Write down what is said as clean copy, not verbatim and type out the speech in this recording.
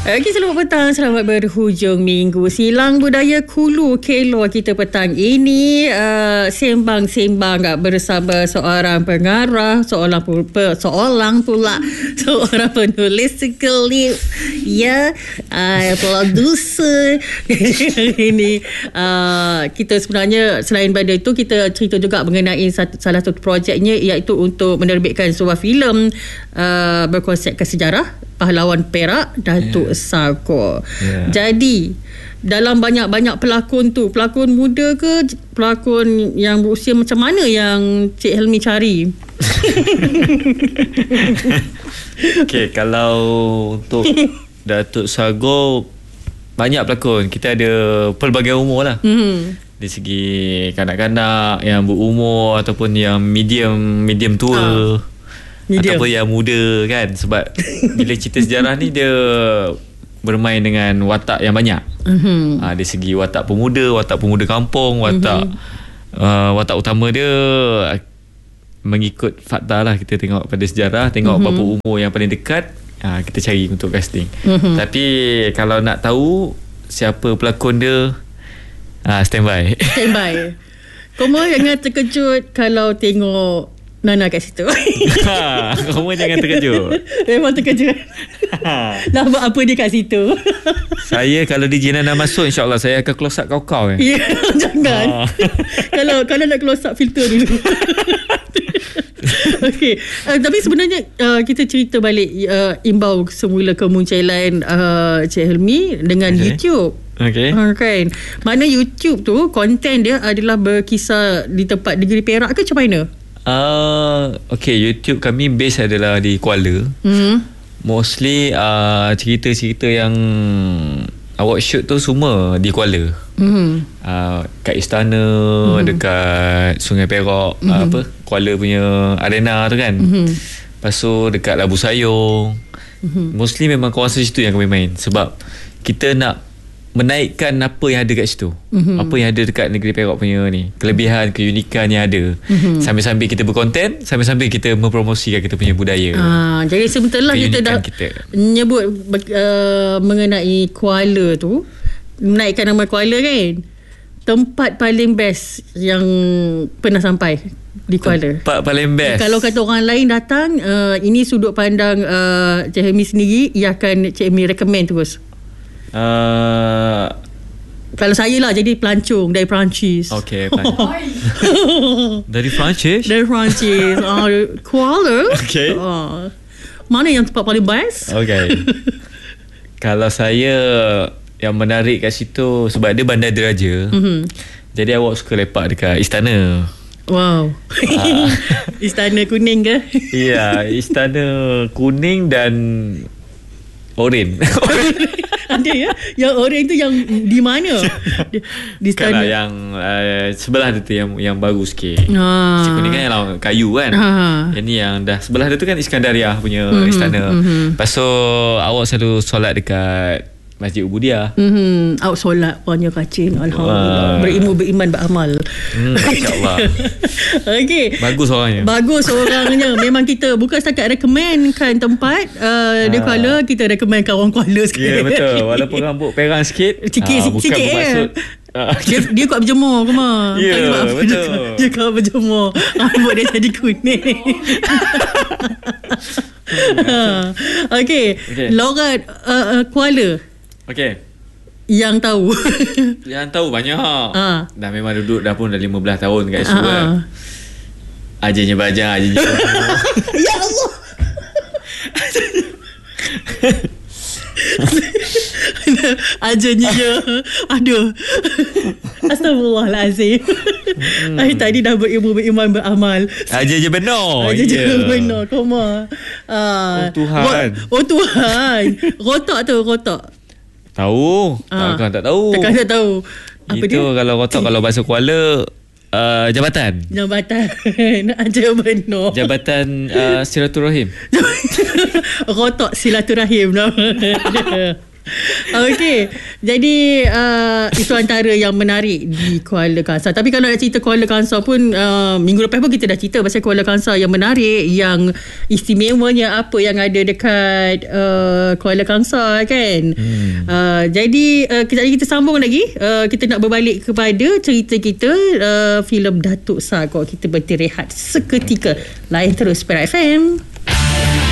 Okay, selamat petang, selamat berhujung minggu. Silang budaya Kulu Kelor kita petang ini sembang-sembang bersama seorang pengarah, seorang penulis klip, ya, producer. Ini kita sebenarnya selain pada itu kita cerita juga mengenai salah satu projeknya, iaitu untuk menerbitkan sebuah filem berkonsepkan sejarah pahlawan Perak, Datuk Sagor. Jadi dalam banyak-banyak pelakon tu, pelakon muda ke pelakon yang berusia macam mana yang Cik Helmi cari? Okay, kalau untuk Datuk Sagor, banyak pelakon. Kita ada pelbagai umur lah. Dari segi kanak-kanak yang berumur ataupun yang medium tua. Medium. Ataupun yang muda kan. Sebab bila cerita sejarah ni dia bermain dengan watak yang banyak. Dari segi watak pemuda kampung, watak utama dia mengikut fakta lah. Kita tengok pada sejarah, tengok berapa umur yang paling dekat, kita cari untuk casting. Tapi kalau nak tahu siapa pelakon dia, standby. Kamu jangan terkejut kalau tengok Nana kat situ. Kamu jangan terkejut. Memang terkejut. Nak buat apa dia kat situ? Saya kalau DJ Nana masuk, insyaAllah saya akan close up kau Ya, jangan. Kalau nak close up filter dulu. Okey, tapi sebenarnya kita cerita balik imbau semula kemunculan Cik Helmi dengan YouTube. Okay. Kan? Mana YouTube tu konten dia adalah berkisar di tempat negeri Perak ke macam mana? Okay, YouTube kami base adalah di Kuala. Mostly cerita-cerita yang awak shoot tu semua di Kuala. Kat istana, dekat Sungai Perak, Kuala punya arena tu kan. Lepas tu dekat Labu Sayong. Mostly memang kawasan situ yang kami main. Sebab kita nak menaikkan apa yang ada kat situ. Apa yang ada dekat negeri Perak punya ni, kelebihan, keunikan yang ada. Sambil-sambil kita berkonten, sambil-sambil kita mempromosikan kita punya budaya. Jadi sebenarnya kita dah menyebut mengenai Kuala tu, menaikkan nama Kuala kan. Tempat paling best yang pernah sampai di Kuala. Tempat paling best. Kalau kata orang lain datang, ini sudut pandang Cik Helmi sendiri, ia akan Cik Helmi recommend terus. Kalau saya lah jadi pelancong dari Perancis. Okay, Dari Perancis? Dari Perancis. Kuala. Okay. Mana yang tempat paling best? Okay. Kalau saya, yang menarik kat situ sebab dia bandar diraja. Jadi awak suka lepak dekat istana. Wow. Istana kuning ke? Ya, istana kuning dan oren. Ada ya? Yang oren tu yang di mana? Di istana. Kan yang sebelah dia tu yang baru sikit. Si kuning kan yang kayu kan. Yang ni yang dah sebelah dia tu kan Iskandariah punya istana. Lepas tu awak selalu solat dekat Masjid Ubudiah. Awak solat banyak rajin, alhamdulillah. Beriman beramal. InsyaAllah. Okey. Bagus orangnya. Memang kita bukan setakat recommendkan tempat di Kuala, kita recommendkan orang Kuala sekali. Ya, betul. Walaupun rambut perang sikit, sikit bermaksud dia kuat berjemur ke mah? Ya, betul. Dia kuat berjemur, rambut dia jadi kuning. Okey. Lorat Kuala. Okey. Yang tahu banyak. Dah memang duduk dah 15 tahun kat situ kan. Ajarnya bajang, ajarnya ya Allah. Ajarnya je. Aduh. Astagfirullahalazim. Tadi dah beriman beramal. Ajarnya benar. Benar. Koma. Tuhan. Tuhan. Rotak. Tahu. Takkan tak tahu. Apa itu dia? Kalau rotak, kalau bahasa Kuala, jabatan. Ajar benar. Jabatan silaturahim. Rotak silaturahim. Okey. Jadi itu antara yang menarik di Kuala Kangsar. Tapi kalau nak cerita Kuala Kangsar pun minggu lepas pun kita dah cerita pasal Kuala Kangsar yang menarik, yang istimewanya apa yang ada dekat Kuala Kangsar kan. Jadi kejap lagi kita sambung lagi. Kita nak berbalik kepada cerita kita filem Datuk Sagor. Kita berhenti rehat seketika. Lain terus Perak FM.